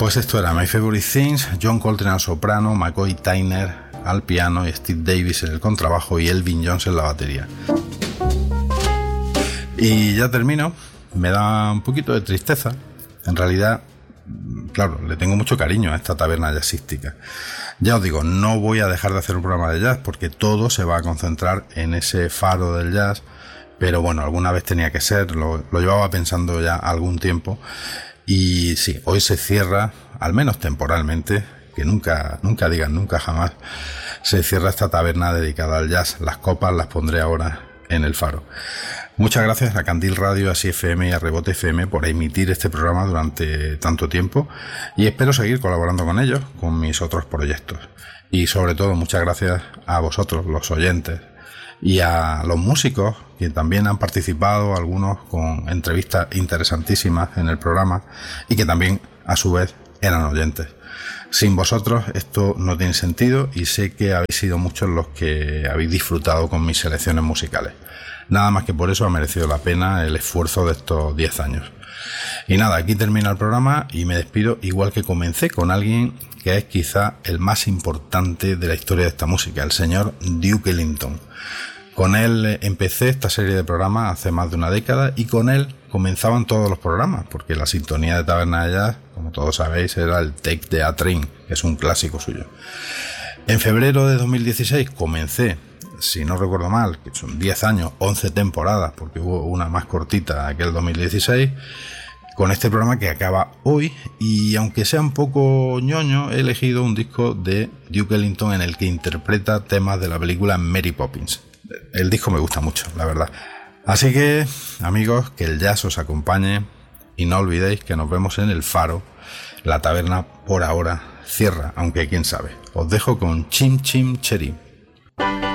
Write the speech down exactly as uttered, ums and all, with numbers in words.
Pues esto era My Favorite Things, John Coltrane al soprano, McCoy Tyner al piano y Steve Davis en el contrabajo y Elvin Jones en la batería. Y ya termino, me da un poquito de tristeza, en realidad, claro, le tengo mucho cariño a esta taberna jazzística. Ya os digo, no voy a dejar de hacer un programa de jazz porque todo se va a concentrar en ese faro del jazz, pero bueno, alguna vez tenía que ser, lo, lo llevaba pensando ya algún tiempo. Y sí, hoy se cierra, al menos temporalmente, que nunca, nunca digan nunca jamás, se cierra esta taberna dedicada al jazz. Las copas las pondré ahora en el faro. Muchas gracias a Candil Radio, a Así F M y a Rebote F M por emitir este programa durante tanto tiempo y espero seguir colaborando con ellos, con mis otros proyectos. Y sobre todo, muchas gracias a vosotros, los oyentes, y a los músicos que también han participado, algunos con entrevistas interesantísimas en el programa y que también a su vez eran oyentes. Sin vosotros esto no tiene sentido y sé que habéis sido muchos los que habéis disfrutado con mis selecciones musicales. Nada más que por eso ha merecido la pena el esfuerzo de estos diez años. Y nada, aquí termina el programa y me despido igual que comencé, con alguien que es quizá el más importante de la historia de esta música, el señor Duke Ellington. Con él empecé esta serie de programas hace más de una década y con él comenzaban todos los programas, porque la sintonía de Taberna de Jazz, como todos sabéis, era el Take the A-Train, que es un clásico suyo. En febrero de dos mil dieciséis comencé, si no recuerdo mal, que son diez años, once temporadas, porque hubo una más cortita aquel dos mil dieciséis, con este programa que acaba hoy, y aunque sea un poco ñoño, he elegido un disco de Duke Ellington en el que interpreta temas de la película Mary Poppins. El disco me gusta mucho, la verdad. Así que, amigos, que el jazz os acompañe y no olvidéis que nos vemos en el faro. La taberna por ahora cierra, aunque quién sabe. Os dejo con Chim Chim Cherry.